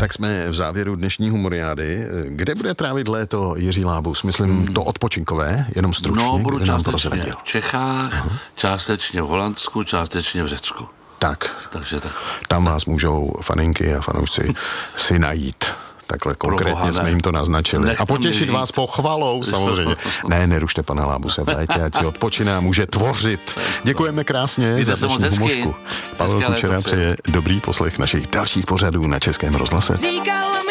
Tak jsme v závěru dnešní humoriády. Kde bude trávit léto Jiří Lábus? Myslím to odpočinkové, jenom stručně. No, budu částečně v Čechách, částečně v Holandsku, částečně v Řecku. Takže tak. Tam vás můžou faninky a fanoušci si najít. Takhle konkrétně jsme jim to naznačili. A potěšit vás pochvalou samozřejmě. Ne, nerušte pana Lábuse v létě, ať si odpočine a může tvořit. Děkujeme krásně za dnešní humořku. Pavel Kučera přeje dobrý poslech našich dalších pořadů na Českém rozhlase.